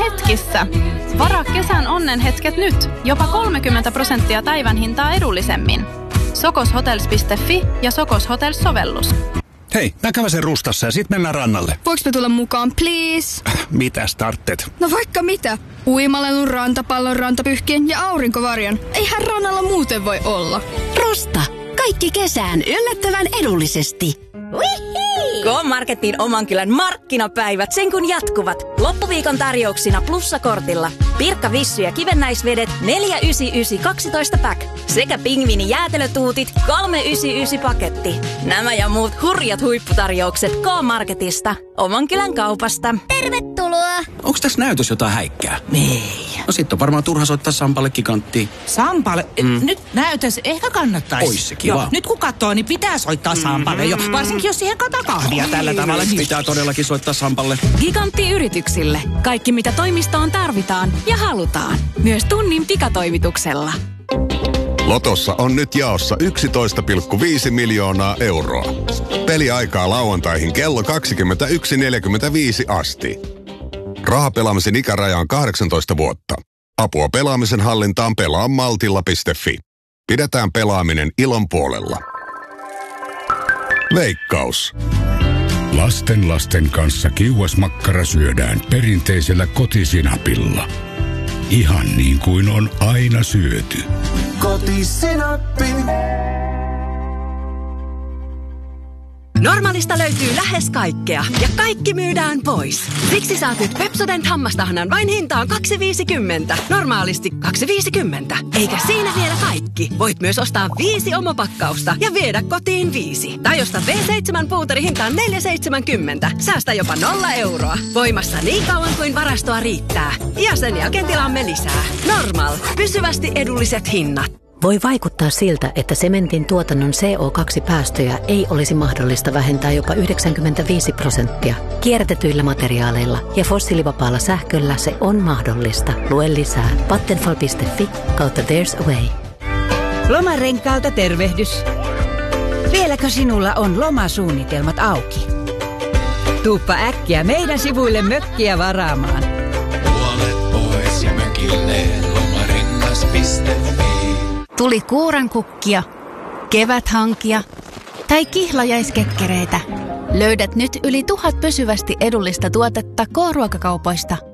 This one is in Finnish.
hetkissä. Varaa kesän onnenhetket nyt. Jopa 30% päivän hintaa edullisemmin. sokoshotels.fi ja Sokos Hotels-sovellus. Hei, mä käväsen Rustassa ja sit mennään rannalle. Voinko me tulla mukaan, please? Mitä starttet? No vaikka mitä. Uimalelun, rantapallon, rantapyhkien ja aurinkovarjon. Eihän rannalla muuten voi olla. Rusta. Kaikki kesään yllättävän edullisesti. K-Marketin oman kylän markkinapäivät sen kun jatkuvat. Loppuviikon tarjouksina plussakortilla. Pirkka Vissy ja kivennäisvedet 4,99 12 pack. Sekä pingviini jäätelötuutit 3,99 paketti. Nämä ja muut hurjat huipputarjoukset K-Marketista. Oman kylän kaupasta. Tervetuloa! Onks tässä näytös jotain häikkää? Ei. No sit on varmaan turha soittaa Sampalle giganttiin. Sampalle? Nyt näytös ehkä kannattaisi. Ois se kiva. Nyt kun katsoo, niin pitää soittaa Sampalle jo. Varsinkin jos siihen kahvia tällä tavalla. Niin... Pitää todellakin soittaa Sampalle. Gigantti-yrityksille. Kaikki mitä toimistoon tarvitaan ja halutaan. Myös tunnin pikatoimituksella. Lotossa on nyt jaossa 11,5 miljoonaa euroa. Peliaikaa lauantaihin kello 21.45 asti. Rahapelaamisen ikäraja on 18 vuotta. Apua pelaamisen hallintaan pelaamaltilla.fi. Pidetään pelaaminen ilon puolella. Veikkaus. Lasten kanssa kiuasmakkara syödään perinteisellä kotisinapilla. Ihan niin kuin on aina syöty. Kotisinappi. Normaalista löytyy lähes kaikkea ja kaikki myydään pois. Siksi saat nyt Pepsodent hammastahnan vain hintaan 2,50. Normaalisti 2,50. Eikä siinä vielä kaikki. Voit myös ostaa 5 omopakkausta ja viedä kotiin 5. Tai osta V7 puuteri hintaan 4,70. Säästä jopa 0 euroa. Voimassa niin kauan kuin varastoa riittää. Ja sen jälkeen tilaamme lisää. Normal. Pysyvästi edulliset hinnat. Voi vaikuttaa siltä, että sementin tuotannon CO2-päästöjä ei olisi mahdollista vähentää jopa 95%. Kierrätetyillä materiaaleilla ja fossiilivapaalla sähköllä se on mahdollista. Lue lisää vattenfall.fi/there's a way. Lomarenkaalta tervehdys. Vieläkö sinulla on lomasuunnitelmat auki? Tuuppa äkkiä meidän sivuille mökkiä varaamaan. Puolet pois ja mökille lomarengas.fi. Tuli kuurankukkia, keväthankia tai kihlajaiskekkereitä. Löydät nyt yli 1000 pysyvästi edullista tuotetta K-ruokakaupoista.